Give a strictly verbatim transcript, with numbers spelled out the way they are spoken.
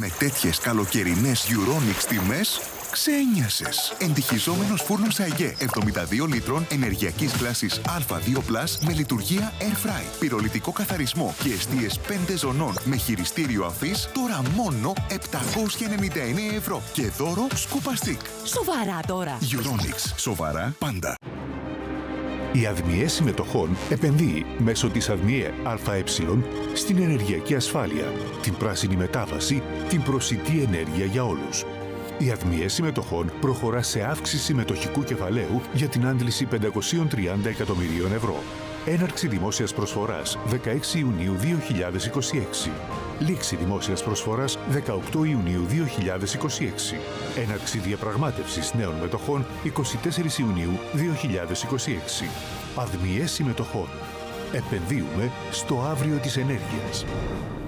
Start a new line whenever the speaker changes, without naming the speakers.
Με τέτοιες καλοκαιρινές Euronics τιμές, ξένιασες. Εντυχιζόμενος φούρνος ΑΕΓΕ εβδομήντα δύο λίτρων ενεργειακής κλάσης Α δύο πλας με λειτουργία Air Fry. Πυρολιτικό καθαρισμό και εστίες πέντε ζωνών με χειριστήριο αφής τώρα μόνο επτακόσια ενενήντα εννέα ευρώ. Και δώρο σκούπα stick.
Σοβαρά τώρα.
Euronics. Σοβαρά πάντα.
Η ΑΔΜΙΕ Συμμετοχών επενδύει μέσω της ΑΔΜΙΕ ΑΕ στην ενεργειακή ασφάλεια, την πράσινη μετάβαση, την προσιτή ενέργεια για όλους. Η ΑΔΜΙΕ Συμμετοχών προχωρά σε αύξηση συμμετοχικού κεφαλαίου για την άντληση πεντακόσια τριάντα εκατομμυρίων ευρώ. Έναρξη δημόσιας προσφοράς δεκαέξι Ιουνίου δύο χιλιάδες είκοσι έξι. Λήξη δημόσιας προσφοράς δεκαοκτώ Ιουνίου δύο χιλιάδες είκοσι έξι. Έναρξη διαπραγμάτευσης νέων μετοχών εικοστή τέταρτη Ιουνίου δύο χιλιάδες είκοσι έξι. ΑΔΜΙΕ Συμμετοχών. Επενδύουμε στο αύριο της ενέργειας.